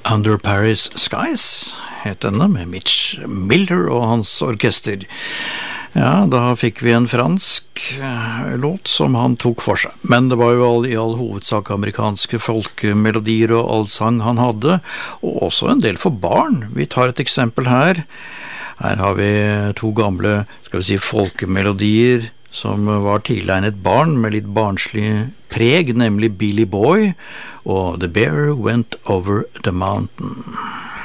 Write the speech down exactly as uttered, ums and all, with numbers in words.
Under Paris Skies het denne, med Mitch Miller og hans orkester. Ja, da fikk vi en fransk eh, låt som han tok for seg. Men det var jo all, i all hovedsak amerikanske folkemelodier og allsang han hadde, og også en del for barn. Vi tar et eksempel her. Her har vi to gamle, skal vi si, folkemelodier som var tilegnet barn med litt barnslig preg, nemlig Billy Boy og The Bear Went Over the Mountain.